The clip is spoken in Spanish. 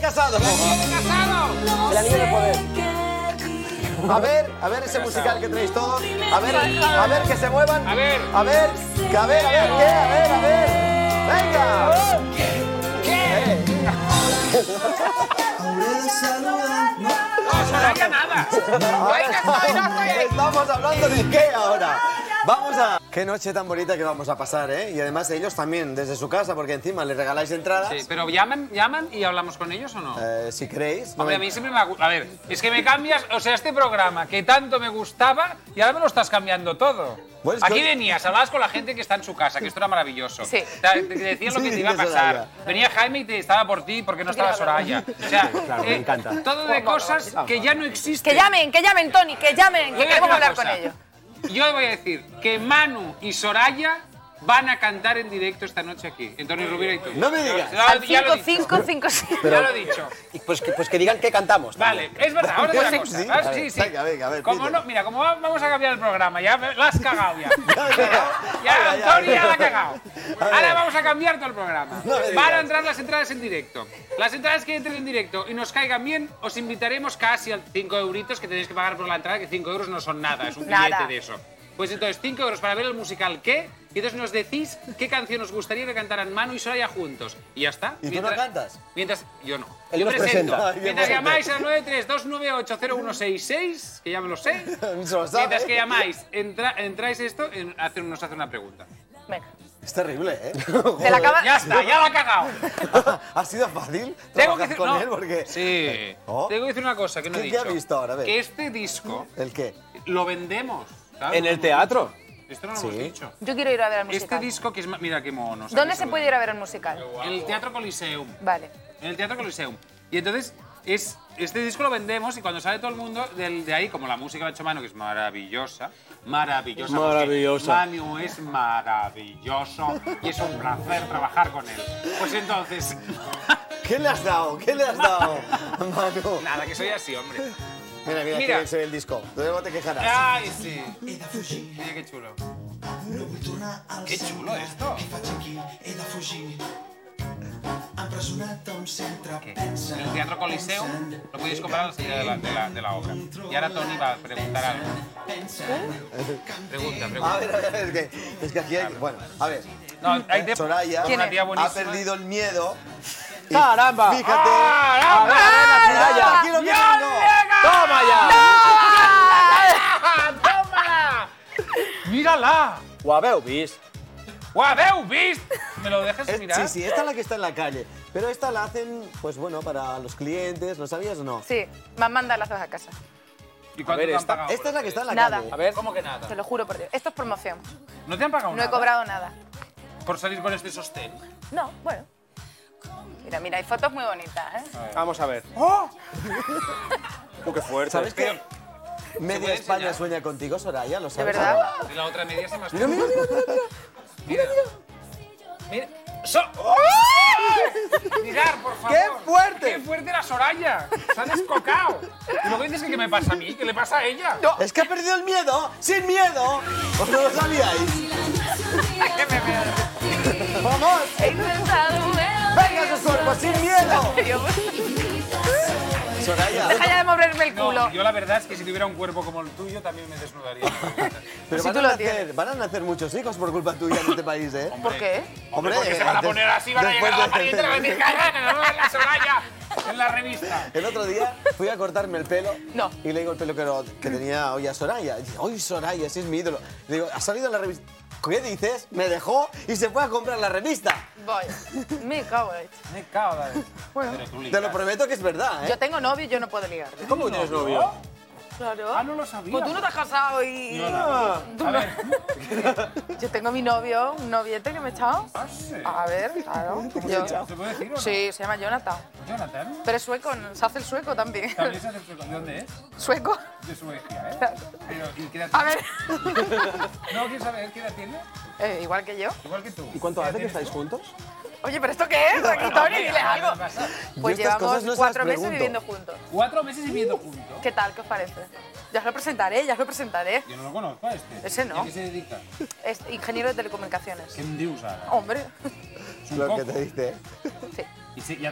Casado. El anillo de poder. A ver ese musical que tenéis todos. A ver que se muevan. A ver. A ver, ¿qué? A ver. ¡Venga! ¿Qué? No, Soraya, nada. Estamos hablando de qué ahora. Vamos a... Qué noche tan bonita que vamos a pasar, ¿eh? Y además ellos también, desde su casa, porque encima les regaláis entradas. Sí, pero llaman y hablamos con ellos o no. Si queréis. Hombre, a mí siempre me ha gustado. A ver, es que me cambias, o sea, este programa que tanto me gustaba y ahora me lo estás cambiando todo. Bueno, es Aquí que... venías, hablabas con la gente que está en su casa, que esto era maravilloso. Sí. Te decían lo que te iba a pasar. Venía Jaime y te estaba por ti porque no estaba Soraya. O sea, Claro, me encanta. todo de cosas que ya no existen. Que llamen, Tony, que llamen, que queremos hablar con ellos. Yo voy a decir que Manu y Soraya van a cantar en directo esta noche aquí. Antonio Rubira y tú. No me digas. Al Ya lo he dicho. 5555. Ya lo he dicho. Pues que digan que cantamos. Vale, es verdad, ahora te una cosa. Sí, Ah, sí, sí. venga, a ver, Como pide. no, mira, como vamos a cambiar el programa, ya la has cagado ya. Ya, Ya, Antonio ya ya. la ha cagado. ver. Ahora vamos a cambiar todo el programa. No me digas. Van a entrar las entradas en directo. Las entradas que entren en directo y nos caigan bien, os invitaremos casi a 5 euritos que tenéis que pagar por la entrada, que 5 euros no son nada, es un billete Nada. de eso. Pues entonces, 5 euros para ver el musical ¿Qué? Y entonces nos decís qué canción os gustaría que cantaran Manu y Soraya juntos. Y ya está. ¿Y tú no cantas? Mientras, yo no. Él Yo nos presento. presenta. Mientras Bien, llamáis al 932980166, que ya me lo sé. Se lo sabe. Mientras que llamáis, entráis esto, nos hace una pregunta. Venga. Es terrible, ¿eh? Te la acaba... Ya está, ya la ha cagado. ¿Ha sido fácil Tengo trabajar que decir, con no, él? Porque... Sí. ¿Oh? Tengo que decir una cosa que no he ¿Qué dicho. ha visto ahora? A ver. Que este disco ¿El qué? lo vendemos. ¿sabes? En el teatro. Esto no lo Sí. hemos dicho. Yo quiero ir a ver el musical. Este disco que es... Mira qué mono. ¿Dónde se puede ir a ver el musical? En el Teatro Coliseum. Vale. En el Teatro Coliseum. Y entonces, este disco lo vendemos y cuando sale todo el mundo de ahí, como la música la ha hecho Manu, que es maravillosa, maravillosa. porque Maravillosa. Manu es maravilloso y es un placer trabajar con él. Pues entonces, ¿Qué le has dado? ¿Qué le has dado, Manu? nada, que soy así, hombre. Mira, Mira. qué bien se ve el disco. Luego te quejarás. Ay, sí. Mira qué chulo. Qué chulo esto. ¿Qué? En el Teatro Coliseum lo podéis comprar a la salida de la obra. Y ahora Tony va a preguntar algo. Pregunta. A ver, es que aquí hay... Bueno, a ver. No, hay de... Soraya con una tía ha buenísima. perdido el miedo. y ¡Caramba! Fíjate. A ver, Soraya, aquí lo que ¡Ya tengo. llega! ¡Toma ya! ¡Tómala! ¡Mírala! Ho haveu vist? ¡Ho habeu vist! ¿Me lo dejas mirar? Sí, esta es la que está en la calle. Pero esta la hacen, pues bueno, para los clientes. ¿Lo sabías o no? Sí, me han mandado las dos a casa. ¿Y cuánto ver, te han esta- pagado? Esta es la que está en la Nada. calle. A ver. ¿Cómo que nada? Te lo juro por Dios. Esto es promoción. ¿No te han pagado No nada? he cobrado nada. ¿Por salir con este sostén? No, bueno. Mira, hay fotos muy bonitas, ¿eh? Vamos a ver. ¡Oh! Qué fuerte. ¿Sabes qué? Media puede España enseñar? sueña contigo, Soraya, ¿lo sabes? verdad? o no? Y la otra media se me ha... Mira. Mira. Mira. Mirar, por favor. ¡Qué fuerte! ¡Qué fuerte la Soraya! Se ha descocado. Y luego dices que qué me pasa a mí, ¿qué le pasa a ella? Es que ha perdido el miedo, sin miedo. ¿Os no lo sabíais? ¡Vamos! He intentado, ¡Venga esos cuerpos, sin miedo! Soraya. Deja ya de moverme el culo. No, yo la verdad es que si tuviera un cuerpo como el tuyo también me desnudaría. Pero Si van, tú a lo nacer, van a nacer muchos hijos por culpa tuya en este país, ¿eh? ¿Por qué? Hombre, Porque se van a poner así, van a llegar a la pariente y van a decir ¡cállate, no es la Soraya! En la revista. El otro día fui a cortarme el pelo No. y le digo el pelo que tenía hoy a Soraya. Y dice, ¡ay, Soraya, ese es mi ídolo! Le digo, ¿ha salido en la revista? ¿Qué dices? Me dejó y se fue a comprar la revista. Voy. Me cago en esto. Me cago en la vez. Bueno. Pero tú Te ligas. lo prometo que es verdad, ¿eh? Yo tengo novio y yo no puedo ligar. ¿Cómo que tienes novio? Claro. Ah, no lo sabía. Pues tú no te has casado y... Yo no. Tú A no. ver. Yo tengo mi novio, un noviete que me he echado. Ah, sí. A ver, claro. Yo- ¿Se puede decir o no? Sí, se llama Jonathan. Jonathan. Pero es sueco, se hace el sueco también. También se hace el sueco. ¿De dónde es? ¿Sueco? De Suecia, ¿eh? Claro. Pero, ¿y qué edad A ver. No, ¿quieres saber qué edad tiene? Igual que yo. Igual que tú. ¿Y cuánto ¿Qué edad hace que tienes estáis tú? juntos? Oye, ¿pero esto qué es? Aquí, Tony, dile algo. Pues Yo estas cosas llevamos no se las 4 meses pregunto. viviendo juntos. 4 meses viviendo juntos. ¿Qué tal? ¿Qué os parece? Ya os lo presentaré, ya os lo presentaré. Yo no lo conozco a este. Ese no. ¿Y a qué se dedica? Es ingeniero de telecomunicaciones. ¿Qué em dius ara? Hombre. Lo que te dice. Sí. I si, ja